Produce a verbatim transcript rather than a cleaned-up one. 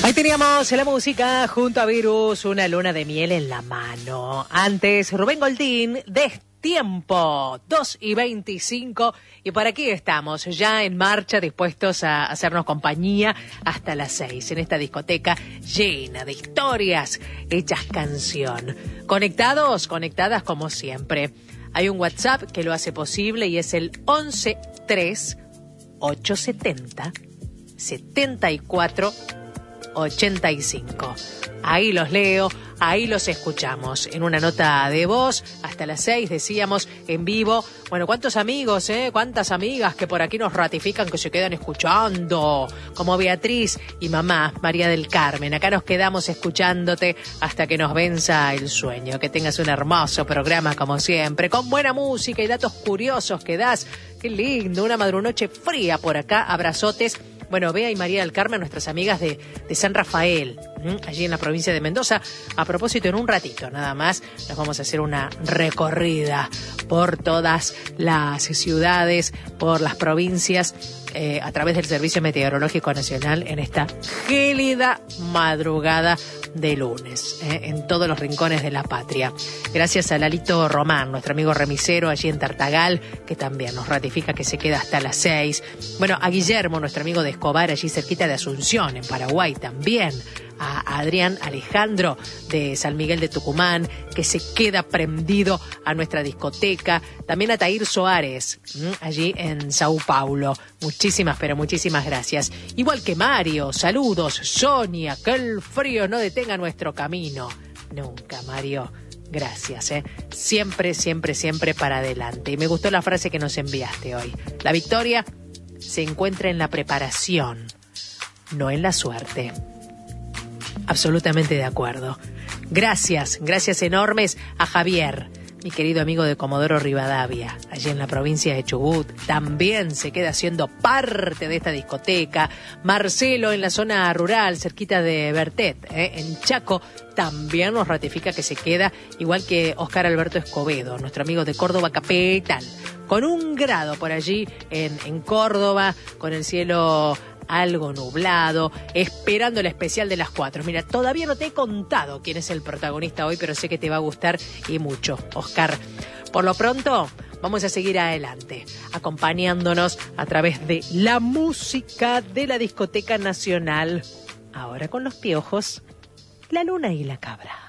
Ahí teníamos la música junto a Virus, una luna de miel en la mano. Antes, Rubén Goldín, Destiempo, dos y veinticinco. Y por aquí estamos, ya en marcha, dispuestos a hacernos compañía hasta las seis, en esta discoteca llena de historias hechas canción. Conectados, conectadas como siempre. Hay un WhatsApp que lo hace posible y es el once tres ochocientos setenta setenta y cuatro ochenta y cinco. Ahí los leo, ahí los escuchamos. En una nota de voz, hasta las seis, decíamos, en vivo. Bueno, ¿cuántos amigos, eh? ¿Cuántas amigas que por aquí nos ratifican que se quedan escuchando? Como Beatriz y mamá, María del Carmen. Acá nos quedamos escuchándote hasta que nos venza el sueño. Que tengas un hermoso programa, como siempre, con buena música y datos curiosos que das. Qué lindo, una madrunoche fría por acá. Abrazotes. Bueno, Bea y María del Carmen, nuestras amigas de, de San Rafael, ¿m? allí en la provincia de Mendoza. A propósito, en un ratito nada más nos vamos a hacer una recorrida por todas las ciudades, por las provincias, eh, a través del Servicio Meteorológico Nacional en esta gélida madrugada de lunes, eh, en todos los rincones de la patria. Gracias a Lalito Román, nuestro amigo remisero allí en Tartagal, que también nos ratifica que se queda hasta las seis. Bueno, a Guillermo, nuestro amigo de Escobar, allí cerquita de Asunción, en Paraguay también. A Adrián Alejandro de San Miguel de Tucumán, que se queda prendido a nuestra discoteca. También a Tair Soares, allí en Sao Paulo. Muchísimas, pero muchísimas gracias. Igual que Mario, saludos. Sonia, que el frío no detenga nuestro camino. Nunca, Mario. Gracias, ¿eh? Siempre, siempre, siempre para adelante. Y me gustó la frase que nos enviaste hoy. La victoria se encuentra en la preparación, no en la suerte. Absolutamente de acuerdo. Gracias, gracias enormes a Javier, mi querido amigo de Comodoro Rivadavia, allí en la provincia de Chubut. También se queda siendo parte de esta discoteca. Marcelo en la zona rural, cerquita de Bertet, ¿eh? en Chaco, también nos ratifica que se queda, igual que Oscar Alberto Escobedo, nuestro amigo de Córdoba capital, con un grado por allí en, en Córdoba, con el cielo algo nublado, esperando el especial de las cuatro. Mira, todavía no te he contado quién es el protagonista hoy, pero sé que te va a gustar y mucho, Oscar. Por lo pronto, vamos a seguir adelante, acompañándonos a través de la música de la Discoteca Nacional. Ahora con los Piojos, La Luna y la Cabra.